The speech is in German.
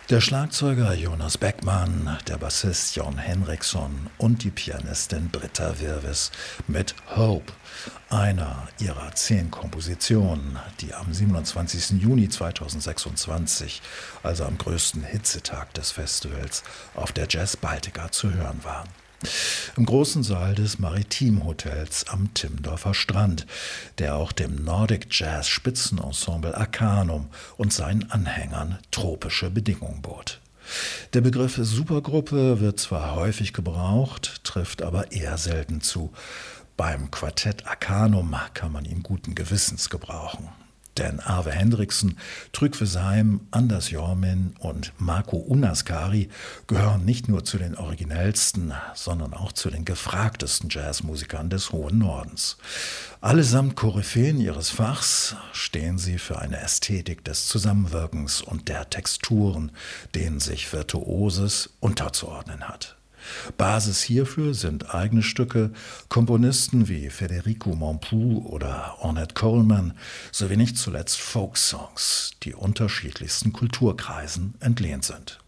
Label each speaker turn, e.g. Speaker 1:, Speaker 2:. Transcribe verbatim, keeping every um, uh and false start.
Speaker 1: Der Schlagzeuger Jonas Beckmann, der Bassist Jon Henriksson und die Pianistin Britta Wirvis mit Hope, einer ihrer zehn Kompositionen, die am siebenundzwanzigsten Juni zweitausendsechsundzwanzig, also am größten Hitzetag des Festivals, auf der Jazz Baltica zu hören waren. Im großen Saal des Maritim Hotels am Timmendorfer Strand, der auch dem Nordic Jazz Spitzenensemble Arcanum und seinen Anhängern tropische Bedingungen bot. Der Begriff Supergruppe wird zwar häufig gebraucht, trifft aber eher selten zu. Beim Quartett Arcanum kann man ihn guten Gewissens gebrauchen. Denn Arve Hendriksen, Trygve Seim, Anders Jormin und Marco Unaskari gehören nicht nur zu den originellsten, sondern auch zu den gefragtesten Jazzmusikern des hohen Nordens. Allesamt Koryphäen ihres Fachs stehen sie für eine Ästhetik des Zusammenwirkens und der Texturen, denen sich Virtuoses unterzuordnen hat. Basis hierfür sind eigene Stücke, Komponisten wie Federico Mompou oder Ornette Coleman sowie nicht zuletzt Folksongs, die unterschiedlichsten Kulturkreisen entlehnt sind.